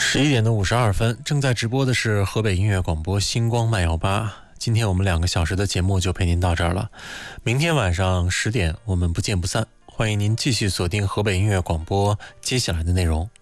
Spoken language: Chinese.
11:52，正在直播的是河北音乐广播星光慢摇吧。今天我们2个小时的节目就陪您到这儿了，明天晚上10点我们不见不散。欢迎您继续锁定河北音乐广播接下来的内容。